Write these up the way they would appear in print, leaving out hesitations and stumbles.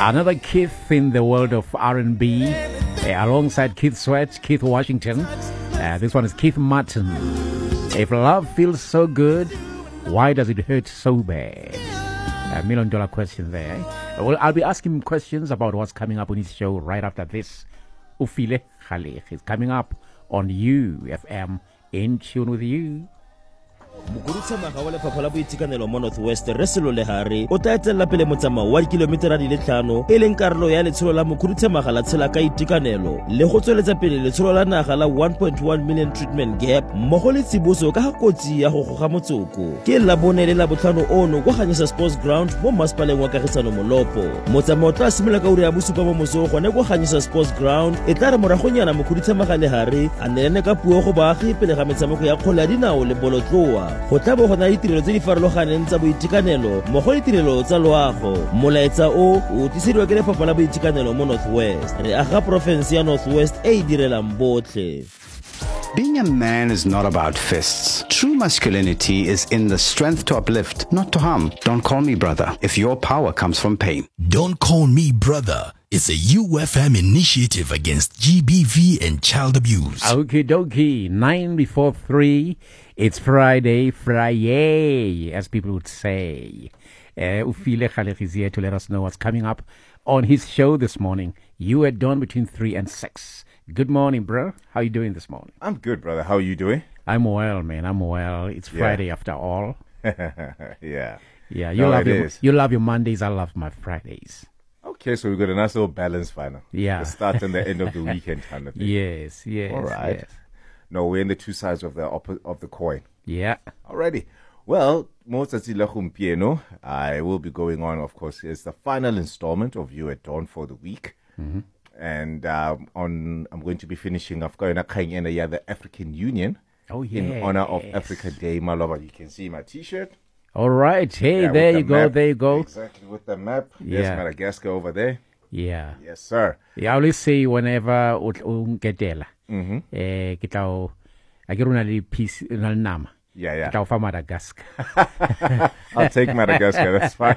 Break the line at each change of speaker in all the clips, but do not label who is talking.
Another Keith in the world of R&B, alongside Keith Sweat, Keith Washington. This one is Keith Martin. If love feels so good, why does it hurt so bad? $1 million question there. Well, I'll be asking him questions about what's coming up on his show right after this. Ufile Khalek is coming up on UFM, in tune with you.
Mokhuduthamaga wa lefapha la boitekanelo mo Northwest Reselo Lehare o tla etselela pele motsamao wa dikilometera di le 5 e leng karolo ya letsholo la mokhuduthamaga la tshela ka itekanelo le go tsweletsa pele letsholo la naga la 1.1 million treatment gap mmogo le tsiboso ka ga kotsi ya go goga motsoko ke la bone le la botlhano ono go ganyisa sports ground mo masepaleng wa Kagisano Molopo. Motsamao tla simolola ka ura ya bosupa mo mosong gone go ganyisa sports ground e tla re moragonyana mokhuduthamaga Lehare a nelene ka puo go baagi pele ga metshameko ya kgole ya dinao le bolotloa. Go tla bo gona ditirelo tse di farologaneng tsa boitekanelo mmogo ditirelo tsa loago. Molaetsa o tlisediwa ke lefapha la boitekanelo mo Northwest. Re aga province ya Northwest e direlang botlhe.
Being a man is not about fists. True masculinity is in the strength to uplift, not to harm. Don't call me brother if your power comes from pain.
Don't Call Me Brother is a UFM initiative against GBV and child abuse.
Okie dokie, 9 before 3. It's Friday, as people would say. Ufile Khalek is here to let us know what's coming up on his show this morning. You at dawn between 3 and 6. Good morning, bro. How you doing this morning?
I'm good, brother. How are you doing?
I'm well, man. I'm well. It's Friday after all.
Yeah.
Yeah, you
No,
love your Mondays. I love my Fridays.
Okay, so we've got a nice little balance final.
Yeah.
The start and the end of the weekend kind of thing.
Yes.
All right.
Yes.
No, we're in the two sides of the coin.
Yeah.
Alrighty. Well, I will be going on, of course. It's the final installment of You at Dawn for the week.
Mm-hmm.
And I'm going to be finishing off the African Union.
Oh, yeah.
In honor of Africa Day, Malova. You can see my T-shirt.
All right. Hey,
Yeah,
there
with
you
the
go.
map.
There you go.
Exactly, with the map. There's
Yeah.
Madagascar over there.
Yeah.
Yes, sir.
Yeah, I always say whenever unketela, piece nama.
Yeah.
Kita ufa Madagascar.
I'll take Madagascar. That's fine.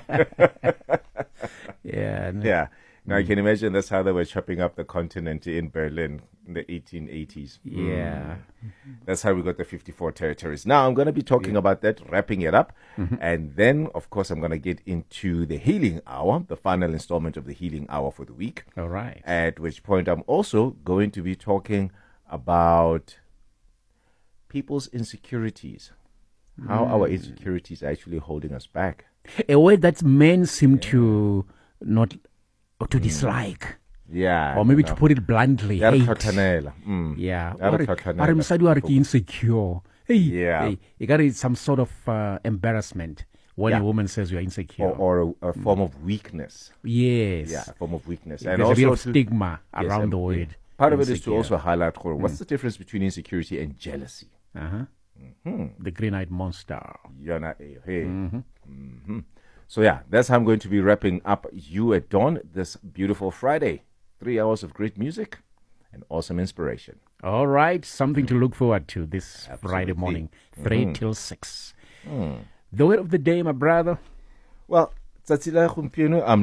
Yeah.
Yeah. Now you can imagine that's how they were chopping up the continent in Berlin in the 1880s.
Yeah.
That's how we got the 54 territories. Now I'm going to be talking about that, wrapping it up. And then, of course, I'm going to get into the Healing Hour, the final installment of the Healing Hour for the week.
All right.
At which point I'm also going to be talking about people's insecurities, how our insecurities are actually holding us back.
A word that men seem to not, or to dislike.
Yeah.
Or maybe to put it bluntly, hate. Yeah. Are insecure. Hey,
Yeah.
hey, you got some sort of embarrassment when
Yeah.
a woman says you're insecure.
Or a form of weakness.
Yes.
Yeah, a form of weakness.
There's
And
a
also
bit of
to-
stigma
Yes,
around
and-
the word.
Part of it is to
insecure.
also highlight what's the difference between insecurity and jealousy.
The green-eyed monster.
So yeah, that's how I'm going to be wrapping up You at Dawn this beautiful Friday. 3 hours of great music and awesome inspiration.
All right, something to look forward to this Friday morning, 3 till 6. The word of the day, my brother.
Well, I'm